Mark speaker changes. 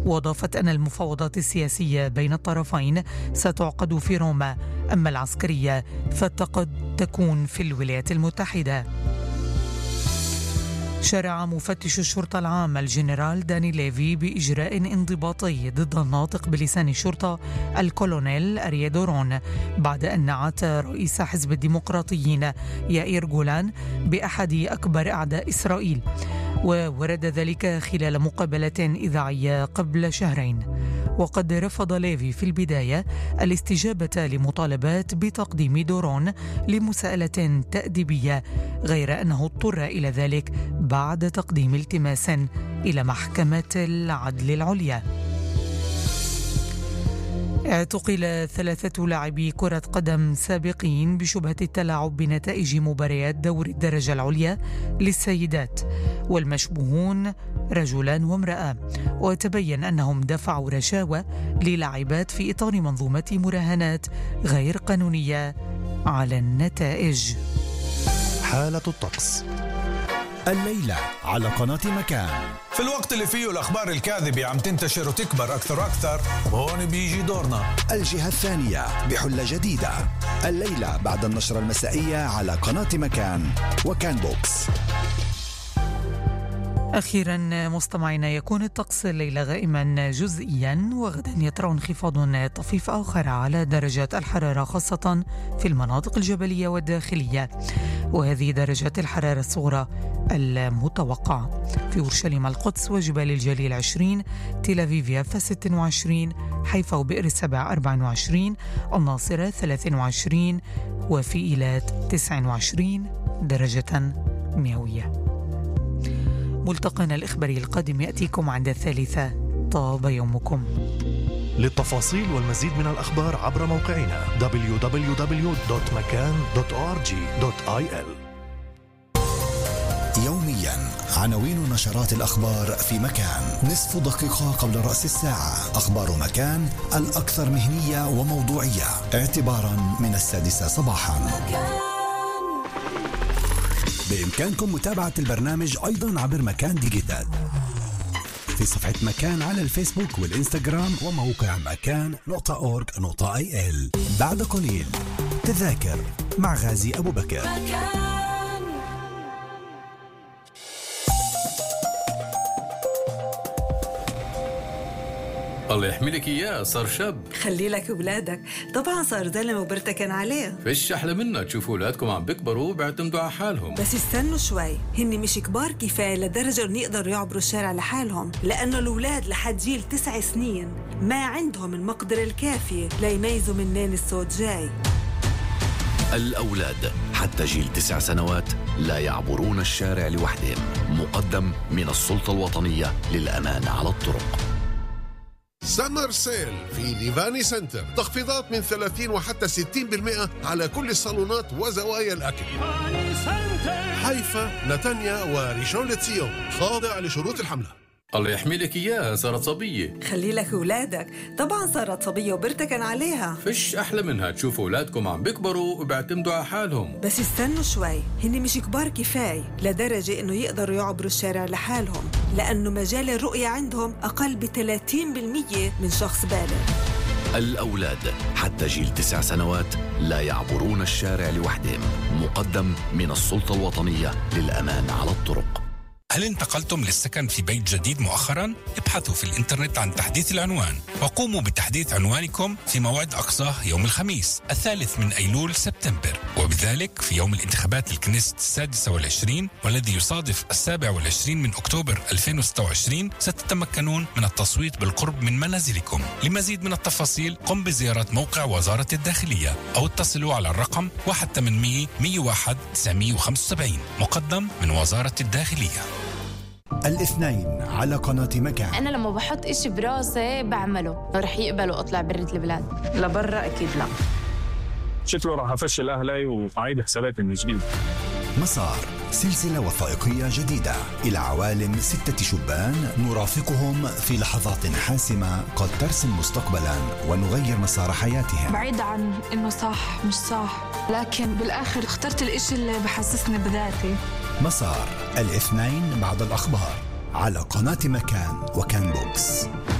Speaker 1: وأضافت أن المفاوضات السياسية بين الطرفين ستعقد في روما، أما العسكرية فقد تكون في الولايات المتحدة. شرع مفتش الشرطة العام الجنرال داني ليفي بإجراء انضباطي ضد الناطق بلسان الشرطة الكولونيل أريا دورون بعد أن نعت رئيس حزب الديمقراطيين يائير جولان بأحد أكبر أعداء إسرائيل، وورد ذلك خلال مقابلة إذاعية قبل شهرين. وقد رفض ليفي في البداية الاستجابة لمطالبات بتقديم دورون لمساءلة تأديبية، غير أنه اضطر إلى ذلك بعد تقديم التماس إلى محكمة العدل العليا. اعتقل 3 لاعبي كرة قدم سابقين بشبهة التلاعب بنتائج مباريات دوري الدرجة العليا للسيدات، والمشبوهون رجلان وامرأة، وتبين أنهم دفعوا رشاوى للاعبات في إطار منظومة مراهنات غير قانونية على النتائج.
Speaker 2: حالة الطقس الليلة على قناة مكان.
Speaker 3: في الوقت اللي فيه الأخبار الكاذبة عم تنتشر وتكبر أكثر، هون بيجي دورنا.
Speaker 2: الجهة الثانية بحلة جديدة الليلة بعد النشرة المسائية على قناة مكان وكان بوكس.
Speaker 1: أخيرا مستمعينا، يكون الطقس الليلة غائما جزئيا، وغدا يطرأ انخفاض طفيف آخر على درجات الحرارة خاصة في المناطق الجبلية والداخلية، وهذه درجات الحرارة الصغرى المتوقعة في أورشليم القدس وجبال الجليل 20، تل أبيب يافا 26، حيفا وبئر السبع 24، الناصرة 23، وفي إيلات 29 درجة مئوية. ملتقانا الإخباري القادم يأتيكم عند 3. طاب يومكم.
Speaker 4: للتفاصيل والمزيد من الأخبار عبر موقعنا www.makan.org.il.
Speaker 2: يوميا عناوين نشرات الأخبار في مكان، نصف دقيقة قبل رأس الساعة. أخبار مكان الأكثر مهنية وموضوعية اعتبارا من 6 صباحا. بإمكانكم متابعة البرنامج أيضا عبر مكان ديجيتال في صفحة مكان على الفيسبوك والإنستغرام وموقع مكان.org.il. بعد قليل تذاكر مع غازي أبو بكر.
Speaker 5: الله يحملك إياه، صار شاب.
Speaker 6: خلي لك أولادك، طبعا صار زلمة وبرتكن عليه.
Speaker 5: فيش أحلى منها تشوفوا أولادكم عم بيكبروا وبيعتمدوا على حالهم.
Speaker 6: بس استنوا شوي، هن مش كبار كفاية لدرجة إنه يقدروا يعبروا الشارع لحالهم، لأنه الأولاد لحد جيل 9 سنين ما عندهم المقدرة الكافية ليميزوا منين الصوت جاي.
Speaker 7: الأولاد حتى جيل 9 سنوات لا يعبرون الشارع لوحدهم، مقدم من السلطة الوطنية للأمان على الطرق.
Speaker 8: سمر سيل في ليفاني سنتر، تخفيضات من 30 وحتى 60% على كل الصالونات وزوايا الأكل. حيفا، نتانيا وريشون لتسيون، خاضع لشروط الحملة.
Speaker 5: الله يحملك إياها، صارت صبية.
Speaker 6: خلي لك أولادك، طبعا صارت صبية وبرتكن عليها.
Speaker 5: فيش أحلى منها تشوفوا أولادكم عم بيكبروا وبيعتمدوا على حالهم.
Speaker 6: بس استنوا شوي، هن مش كبار كفاية لدرجة إنه يقدروا يعبروا الشارع لحالهم، لأنه مجال الرؤية عندهم أقل ب30% من شخص بالغ.
Speaker 7: الأولاد حتى جيل 9 سنوات لا يعبرون الشارع لوحدهم، مقدم من السلطة الوطنية للأمان على الطرق.
Speaker 9: هل انتقلتم للسكن في بيت جديد مؤخرا؟ ابحثوا في الإنترنت عن تحديث العنوان وقوموا بتحديث عنوانكم في موعد أقصاه يوم الخميس 3 أيلول سبتمبر، وبذلك في يوم الانتخابات الكنيست 26 والذي يصادف 27 من أكتوبر 2026 ستتمكنون من التصويت بالقرب من منازلكم. لمزيد من التفاصيل قم بزيارة موقع وزارة الداخلية أو اتصلوا على الرقم 1-800-101-975 مقدم من وزارة الداخلية.
Speaker 2: الاثنين على قناة مكان.
Speaker 10: أنا لما بحط إشي براسي بعمله، رح يقبلوا أطلع برة البلاد
Speaker 6: لبرا أكيد لا.
Speaker 11: شكله راح أفشل أهلي وأعيد حسابات من جديد.
Speaker 2: مسار، سلسلة وثائقية جديدة إلى عوالم 6 شبان نرافقهم في لحظات حاسمة قد ترسم مستقبلا ونغير مسار حياتهم.
Speaker 12: بعيد عن إنه صح مش صح، لكن بالآخر اخترت الإشي اللي بحسسني بذاتي.
Speaker 2: مسار، الاثنين بعد الأخبار على قناة مكان وكان بوكس.